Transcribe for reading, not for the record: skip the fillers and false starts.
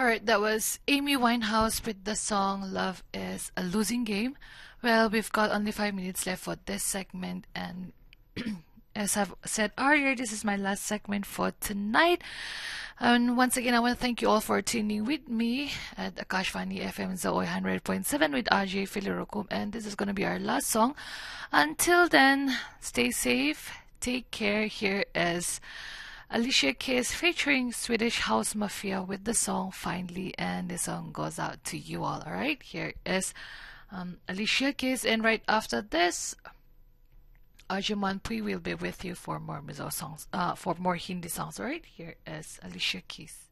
Alright, that was Amy Winehouse with the song Love is a Losing Game. Well, we've got only 5 minutes left for this segment, and as I've said earlier, this is my last segment for tonight. And once again, I want to thank you all for tuning with me at Akashvani FM Zaoy 100.7 with RJ Filirokum, and this is going to be our last song. Until then, stay safe, take care. Here is Alicia Keys featuring Swedish House Mafia with the song Finally, and the song goes out to you all. Alright, here is Alicia Keys, and right after this, Arjuman Pui will be with you for more Mizo songs, for more Hindi songs. Alright, here is Alicia Keys.